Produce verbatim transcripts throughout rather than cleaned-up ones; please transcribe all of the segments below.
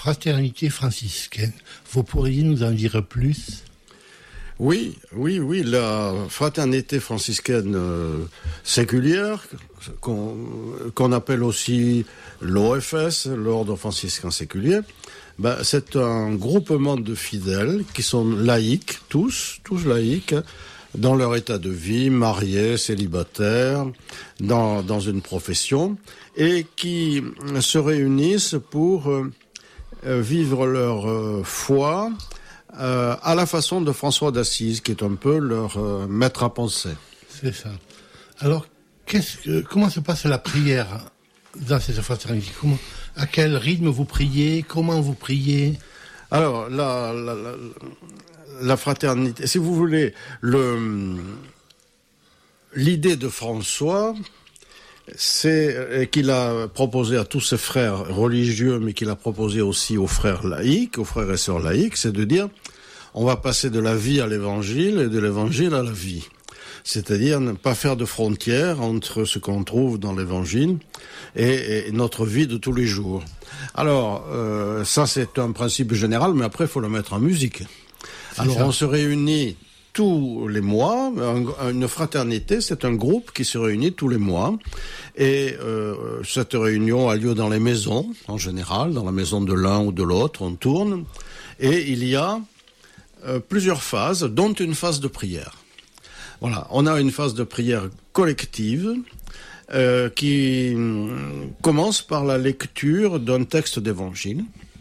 fraternité franciscaine. Vous pourriez nous en dire plus ? Oui, oui, oui, la fraternité franciscaine euh, séculière, qu'on, qu'on appelle aussi l'O F S, l'Ordre franciscain séculier, ben, c'est un groupement de fidèles qui sont laïcs, tous, tous laïcs, dans leur état de vie, mariés, célibataires, dans, dans une profession, et qui se réunissent pour euh, vivre leur euh, foi, Euh, à la façon de François d'Assise, qui est un peu leur euh, maître à penser. C'est ça. Alors, qu'est-ce que, comment se passe la prière dans cette fraternité ? Comment, à quel rythme vous priez ? Comment vous priez ? Alors, la, la, la, la fraternité, si vous voulez, le, l'idée de François, c'est qu'il a proposé à tous ses frères religieux, mais qu'il a proposé aussi aux frères laïcs, aux frères et sœurs laïcs, c'est de dire, on va passer de la vie à l'évangile et de l'évangile à la vie. C'est-à-dire ne pas faire de frontières entre ce qu'on trouve dans l'évangile et, et notre vie de tous les jours. Alors, euh, ça c'est un principe général, mais après il faut le mettre en musique. C'est Alors ça. On se réunit tous les mois. Une fraternité, c'est un groupe qui se réunit tous les mois. Et euh, cette réunion a lieu dans les maisons, en général, dans la maison de l'un ou de l'autre, on tourne. Et il y a euh, plusieurs phases, dont une phase de prière. Voilà, on a une phase de prière collective euh, qui hum, commence par la lecture d'un texte d'évangile.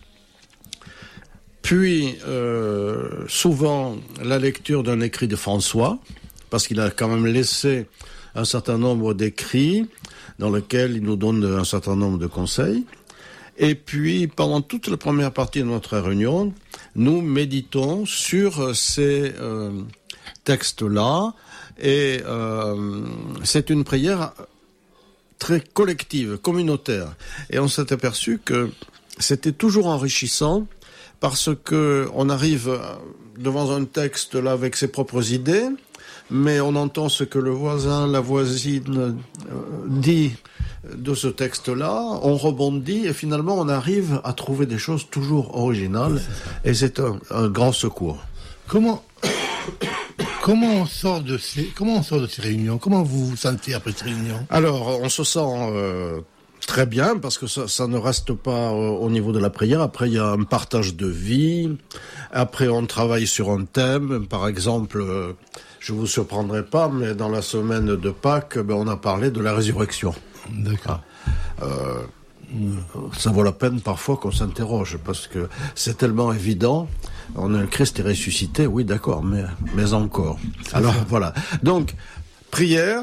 Puis, euh, souvent, la lecture d'un écrit de François, parce qu'il a quand même laissé un certain nombre d'écrits dans lesquels il nous donne un certain nombre de conseils. Et puis, pendant toute la première partie de notre réunion, nous méditons sur ces euh, textes-là. Et euh, c'est une prière très collective, communautaire. Et on s'est aperçu que c'était toujours enrichissant, parce que on arrive devant un texte là avec ses propres idées, mais on entend ce que le voisin, la voisine dit de ce texte-là, on rebondit et finalement on arrive à trouver des choses toujours originales, et c'est un, un grand secours. Comment comment on sort de ces comment on sort de ces réunions ? Comment vous vous sentez après ces réunions ? Alors on se sent euh, très bien, parce que ça, ça ne reste pas au niveau de la prière. Après, il y a un partage de vie. Après, on travaille sur un thème. Par exemple, euh, je vous surprendrai pas, mais dans la semaine de Pâques, ben, on a parlé de la résurrection. D'accord. Euh, ça vaut la peine parfois qu'on s'interroge, parce que c'est tellement évident. On a le Christ est ressuscité, oui, d'accord, mais, mais encore. C'est Alors, ça. Voilà. Donc, prière,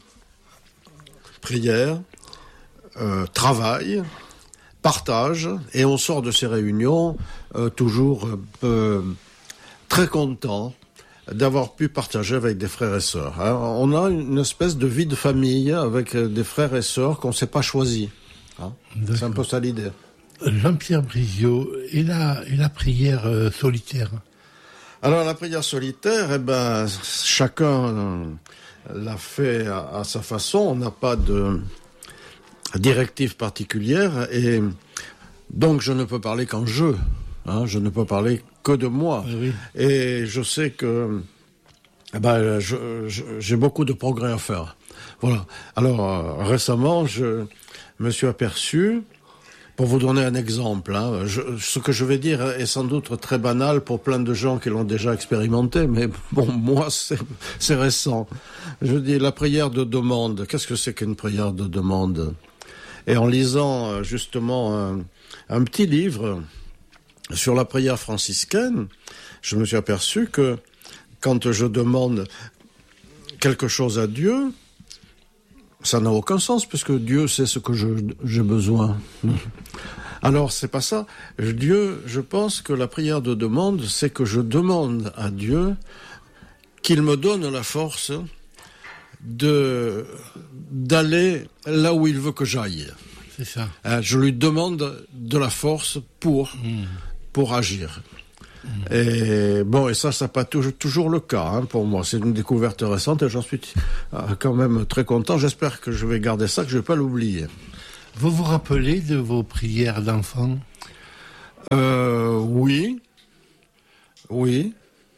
prière, Euh, travail, partage, et on sort de ces réunions euh, toujours euh, très content d'avoir pu partager avec des frères et sœurs. Hein. On a une espèce de vie de famille avec des frères et sœurs qu'on ne s'est pas choisis. Hein. C'est un peu ça l'idée. Jean-Pierre Brizio, et la, et la prière euh, solitaire ? Alors la prière solitaire, eh ben, chacun euh, l'a fait à, à sa façon. On n'a pas de directive particulière, et donc je ne peux parler qu'en je, hein, je ne peux parler que de moi. Oui. Et je sais que eh ben, je, je, j'ai beaucoup de progrès à faire. Voilà. Alors euh, récemment, je me suis aperçu, pour vous donner un exemple, hein, je, ce que je vais dire est sans doute très banal pour plein de gens qui l'ont déjà expérimenté, mais bon, moi c'est, c'est récent. Je dis la prière de demande. Qu'est-ce que c'est qu'une prière de demande ? Et en lisant justement un, un petit livre sur la prière franciscaine, je me suis aperçu que quand je demande quelque chose à Dieu, ça n'a aucun sens, puisque Dieu sait ce que je, j'ai besoin. Alors, c'est pas ça. Dieu, je pense que la prière de demande, c'est que je demande à Dieu qu'il me donne la force de d'aller là où il veut que j'aille. C'est ça. Euh, je lui demande de la force pour mmh. pour agir. Mmh. Et bon, et ça, ça n'est pas toujours, toujours le cas hein, pour moi. C'est une découverte récente et j'en suis euh, quand même très content. J'espère que je vais garder ça, que je ne vais pas l'oublier. Vous vous rappelez de vos prières d'enfant ? euh, Oui.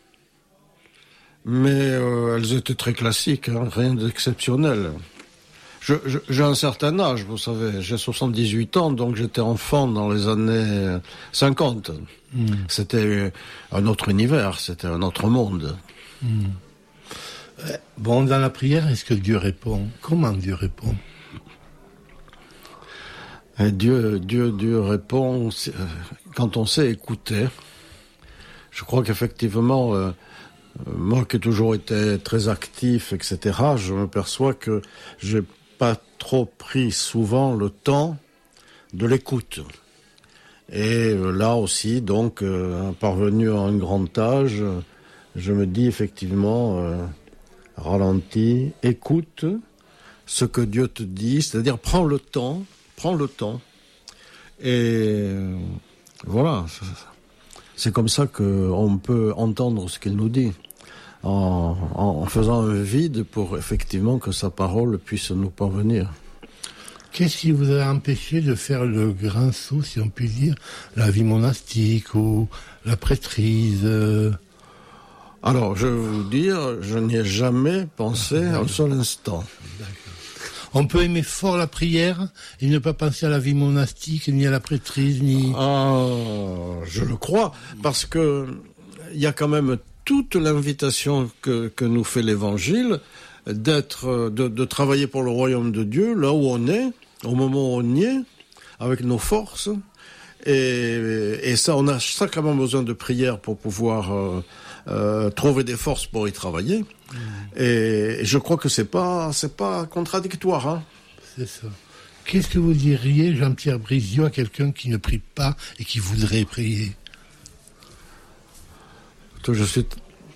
Mais euh, elles étaient très classiques, hein, rien d'exceptionnel. Je, je, j'ai un certain âge, vous savez, j'ai soixante-dix-huit ans, donc j'étais enfant dans les années cinquante. Mm. C'était un autre univers, c'était un autre monde. Mm. Bon, dans la prière, est-ce que Dieu répond? Comment Dieu répond? Et Dieu, Dieu, Dieu répond quand on sait écouter. Je crois qu'effectivement, euh, moi qui ai toujours été très actif, et cetera, je me perçois que j'ai pas trop pris souvent le temps de l'écoute. Et là aussi, donc, euh, parvenu à un grand âge, je me dis effectivement, euh, ralentis, écoute ce que Dieu te dit, c'est-à-dire prends le temps, prends le temps. Et euh, voilà, c'est comme ça qu'on peut entendre ce qu'il nous dit. En, en faisant un vide pour effectivement que sa parole puisse nous parvenir. Qu'est-ce qui vous a empêché de faire le grand saut, si on peut dire, la vie monastique ou la prêtrise? Alors, je vais vous dire, je n'y ai jamais pensé un seul instant. D'accord. On peut aimer fort la prière et ne pas penser à la vie monastique, ni à la prêtrise, ni... Ah, je le crois, parce que il y a quand même toute l'invitation que, que nous fait l'Évangile d'être, de, de travailler pour le royaume de Dieu, là où on est, au moment où on y est, avec nos forces. Et, et ça, on a sacrément besoin de prière pour pouvoir euh, euh, trouver des forces pour y travailler. Mmh. Et, et je crois que c'est pas, c'est pas contradictoire. Hein. C'est ça. Qu'est-ce que vous diriez, Jean-Pierre Brizio, à quelqu'un qui ne prie pas et qui voudrait prier? Je suis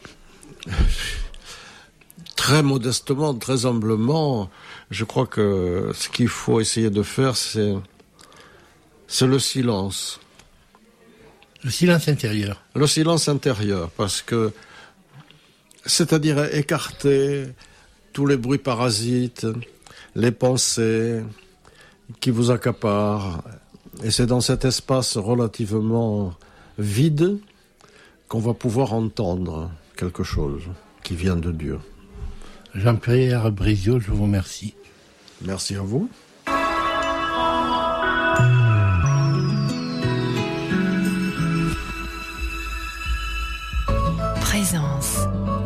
très modestement, très humblement, je crois que ce qu'il faut essayer de faire, c'est, c'est le silence. Le silence intérieur. Le silence intérieur, parce que, c'est-à-dire écarter tous les bruits parasites, les pensées qui vous accaparent. Et c'est dans cet espace relativement vide qu'on va pouvoir entendre quelque chose qui vient de Dieu. Jean-Pierre Brizio, je vous remercie. Merci à vous.